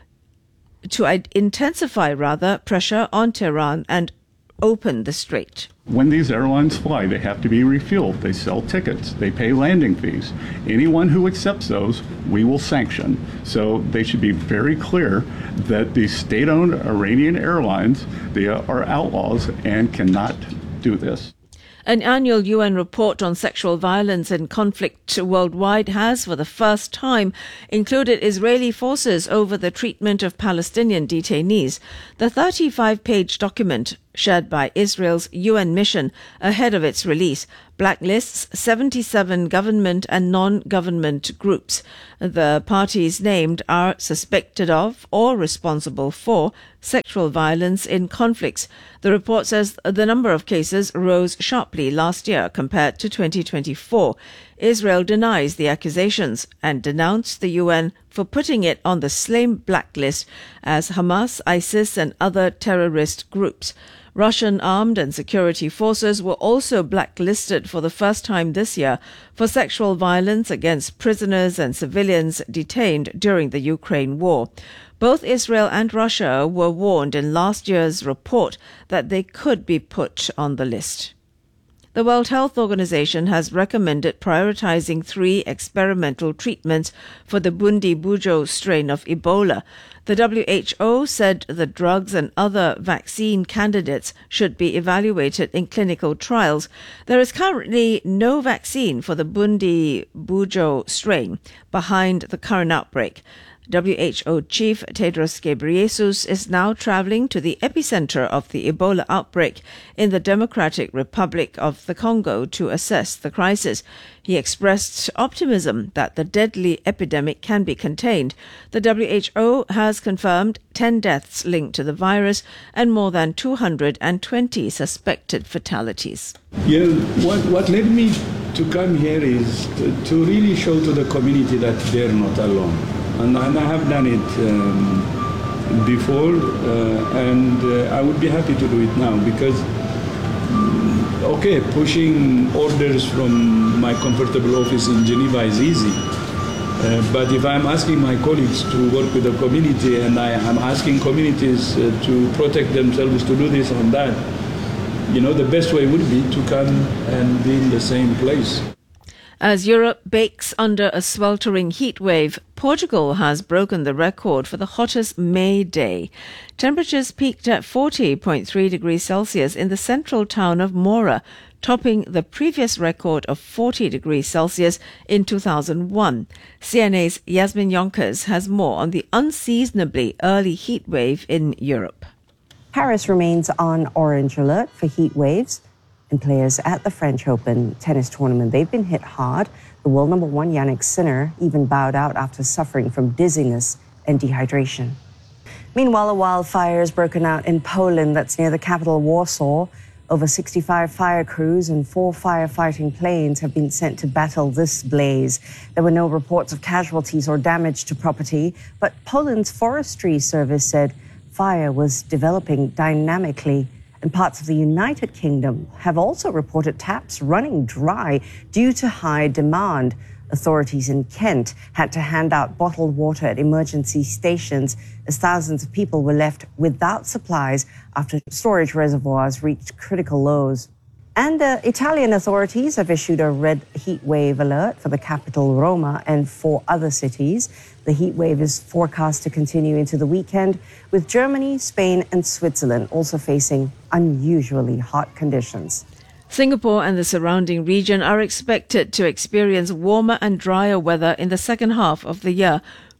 on Tehran and open the strait. When these airlines fly, they have to be refueled. They sell tickets. They pay landing fees. Anyone who accepts those, we will sanction. So they should be very clear that these state-owned Iranian airlines, they are outlaws and cannot do this. An annual UN report on sexual violence and conflict worldwide has, for the first time, included Israeli forces over the treatment of Palestinian detainees. The 35-page document, shared by Israel's UN mission ahead of its release, blacklists 77 government and non-government groups. The parties named are suspected of or responsible for sexual violence in conflicts. The report says the number of cases rose sharply last year compared to 2024. Israel denies the accusations and denounced the UN for putting it on the same blacklist as Hamas, ISIS and other terrorist groups. Russian armed and security forces were also blacklisted for the first time this year for sexual violence against prisoners and civilians detained during the Ukraine war. Both Israel and Russia were warned in last year's report that they could be put on the list. The World Health Organization has recommended prioritizing 3 experimental treatments for the Bundi-Bujo strain of Ebola. The WHO said the drugs and other vaccine candidates should be evaluated in clinical trials. There is currently no vaccine for the Bundi-Bujo strain behind the current outbreak. WHO Chief Tedros Ghebreyesus is now traveling to the epicenter of the Ebola outbreak in the Democratic Republic of the Congo to assess the crisis. He expressed optimism that the deadly epidemic can be contained. The WHO has confirmed 10 deaths linked to the virus and more than 220 suspected fatalities. Yeah, what led me to come here is to really show to the community that they're not alone. And I have done it before, and I would be happy to do it now because, pushing orders from my comfortable office in Geneva is easy. But if I'm asking my colleagues to work with the community and I am asking communities to protect themselves, to do this and that, the best way would be to come and be in the same place. As Europe bakes under a sweltering heat wave, Portugal has broken the record for the hottest May day. Temperatures peaked at 40.3 degrees Celsius in the central town of Moura, topping the previous record of 40 degrees Celsius in 2001. CNA's Yasmin Yonkers has more on the unseasonably early heat wave in Europe. Paris remains on orange alert for heat waves. And players at the French Open tennis tournament, they've been hit hard. The world number 1, Jannik Sinner, even bowed out after suffering from dizziness and dehydration. Meanwhile, a wildfire has broken out in Poland, that's near the capital Warsaw. Over 65 fire crews and 4 firefighting planes have been sent to battle this blaze. There were no reports of casualties or damage to property, but Poland's Forestry Service said fire was developing dynamically. And parts of the United Kingdom have also reported taps running dry due to high demand. Authorities in Kent had to hand out bottled water at emergency stations as thousands of people were left without supplies after storage reservoirs reached critical lows. And Italian authorities have issued a red heat wave alert for the capital Roma and 4 other cities. The heat wave is forecast to continue into the weekend, with Germany, Spain and Switzerland also facing unusually hot conditions. Singapore and the surrounding region are expected to experience warmer and drier weather in the second half of the year.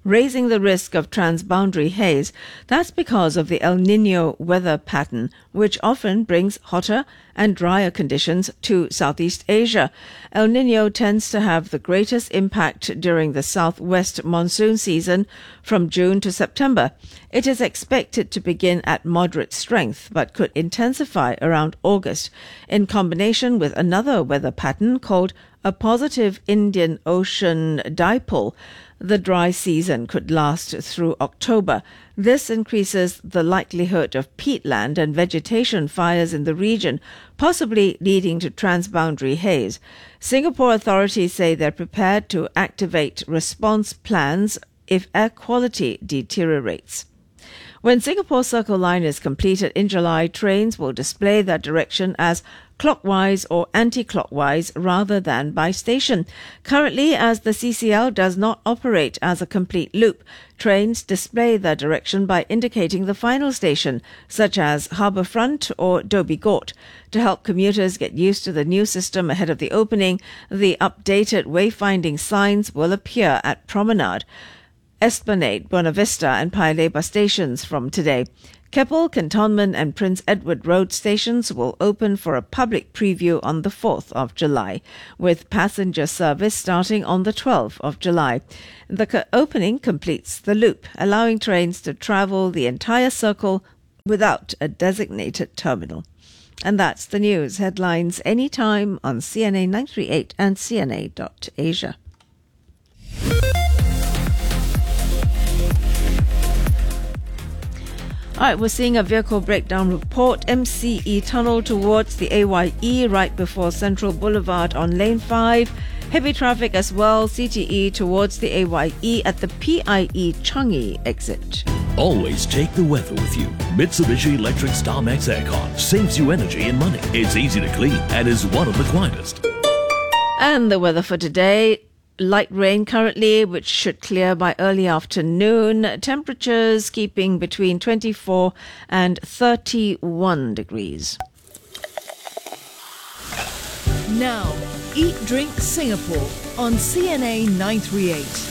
raising the risk of transboundary haze. That's because of the El Niño weather pattern, which often brings hotter and drier conditions to Southeast Asia. El Niño tends to have the greatest impact during the southwest monsoon season from June to September. It is expected to begin at moderate strength, but could intensify around August, in combination with another weather pattern called a positive Indian Ocean dipole. The dry season could last through October. This increases the likelihood of peatland and vegetation fires in the region, possibly leading to transboundary haze. Singapore authorities say they're prepared to activate response plans if air quality deteriorates. When Singapore Circle Line is completed in July, trains will display their direction as clockwise or anti-clockwise rather than by station. Currently, as the CCL does not operate as a complete loop, trains display their direction by indicating the final station, such as Harbourfront or Dhoby Ghaut. To help commuters get used to the new system ahead of the opening, the updated wayfinding signs will appear at Promenade, Esplanade, Buona Vista and Paya Lebar stations from today. Keppel, Cantonment and Prince Edward Road stations will open for a public preview on the 4th of July, with passenger service starting on the 12th of July. The opening completes the loop, allowing trains to travel the entire circle without a designated terminal. And that's the news headlines anytime on CNA 938 and CNA.Asia. All right, we're seeing a vehicle breakdown report. MCE tunnel towards the AYE right before Central Boulevard on lane 5. Heavy traffic as well, CTE towards the AYE at the PIE Changi exit. Always take the weather with you. Mitsubishi Electric StarMax Aircon saves you energy and money. It's easy to clean and is one of the quietest. And the weather for today. Light rain currently, which should clear by early afternoon. Temperatures keeping between 24 and 31 degrees. Now, Eat Drink Singapore on CNA 938.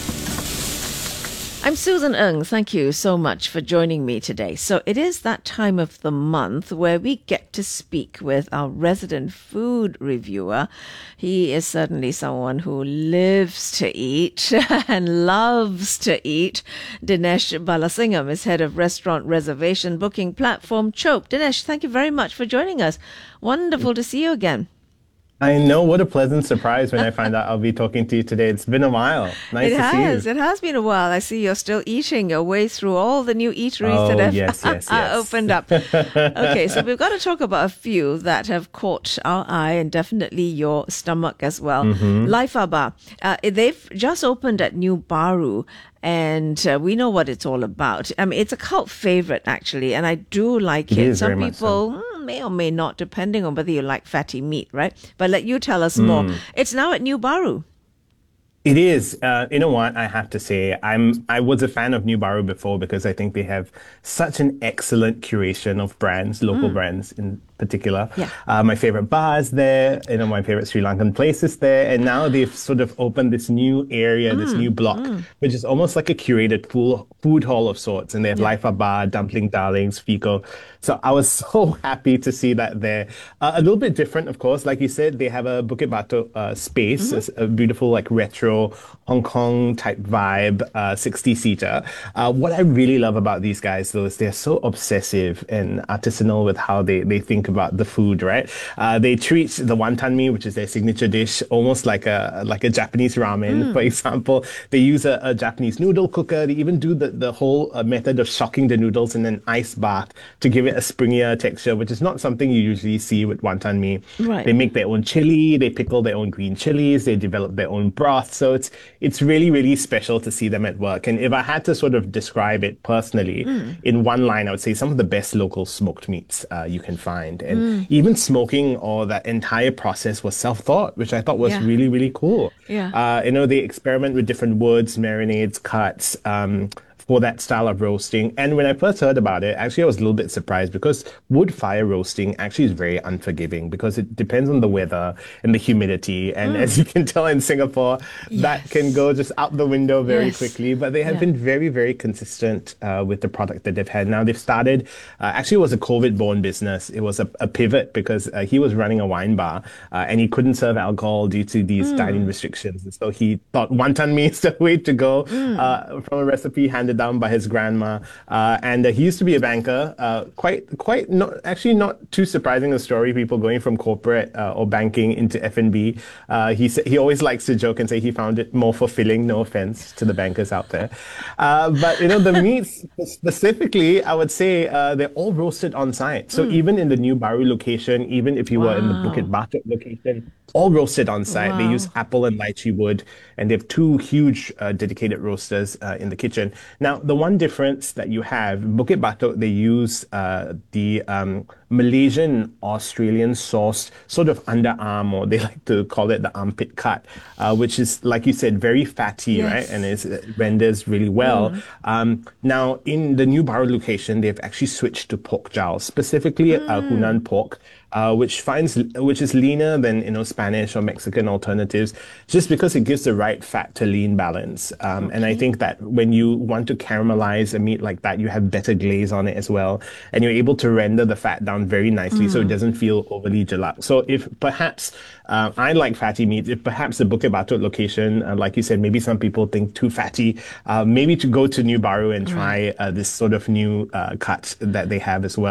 I'm Susan Ng. Thank you so much for joining me today. So it is that time of the month where we get to speak with our resident food reviewer. He is certainly someone who lives to eat and loves to eat. Dinesh Balasingham is head of restaurant reservation booking platform Chope. Dinesh, thank you very much for joining us. Wonderful to see you again. I know, what a pleasant surprise when I find out I'll be talking to you today. It's been a while. Nice to see you. It has been a while. I see you're still eating your way through all the new eateries that have yes. opened up. Okay, so we've got to talk about a few that have caught our eye and definitely your stomach as well. Laifa Bar. They've just opened at New Baru. And we know what it's all about. I mean, it's a cult favorite, actually, and I do like it. Some people may or may not, depending on whether you like fatty meat, right? But let you tell us more. It's now at New Baru. It is. You know what? I have to say, I was a fan of New Baru before because I think they have such an excellent curation of brands, local brands in particular. My favorite bars there, my favorite Sri Lankan places there, and now they've sort of opened this new area, this new block, which is almost like a curated food hall of sorts, and they have Laifa Bar, Dumpling Darlings, Fico. So I was so happy to see that there. A little bit different, of course. Like you said, they have a Bukit Batok space, a beautiful like retro Hong Kong type vibe, 60-seater. What I really love about these guys, though, is they're so obsessive and artisanal with how they think about the food, right? They treat the wonton mee, which is their signature dish, almost like a Japanese ramen, for example. They use a Japanese noodle cooker. They even do the whole method of shocking the noodles in an ice bath to give it a springier texture, which is not something you usually see with wonton mee. Right. They make their own chili, they pickle their own green chilies, they develop their own broth. So it's really, really special to see them at work. And if I had to sort of describe it personally in one line, I would say some of the best local smoked meats you can find. And even smoking or that entire process was self-thought, which I thought was really, really cool. Yeah. They experiment with different woods, marinades, cuts, for that style of roasting. And when I first heard about it, actually I was a little bit surprised because wood fire roasting actually is very unforgiving because it depends on the weather and the humidity. And as you can tell in Singapore, that can go just out the window very quickly. But they have been very, very consistent with the product that they've had. Now they've started, actually it was a COVID-born business. It was a pivot because he was running a wine bar and he couldn't serve alcohol due to these dining restrictions. And so he thought wonton mee is the way to go from a recipe handed down by his grandma. And he used to be a banker. Quite not too surprising a story, people going from corporate or banking into F&B. He always likes to joke and say he found it more fulfilling, no offense to the bankers out there. But the meats specifically, I would say they're all roasted on site. So even in the New Baru location, even if you were in the Bukit Batok location, all roasted on site. They use apple and lychee wood, and they have two huge dedicated roasters in the kitchen. Now, the one difference that you have, Bukit Batok, they use the Malaysian Australian sourced sort of underarm, or they like to call it the armpit cut, which is, like you said, very fatty, right? And it renders really well. Now, in the New Baru location, they've actually switched to pork jowl, specifically Hunan pork. Which is leaner than Spanish or Mexican alternatives, just because it gives the right fat to lean balance. And I think that when you want to caramelize a meat like that, you have better glaze on it as well, and you're able to render the fat down very nicely, so it doesn't feel overly jalap. So if perhaps I like fatty meat, if perhaps the Bukit Batok location, like you said, maybe some people think too fatty, maybe to go to New Baru and try this sort of new cut that they have as well.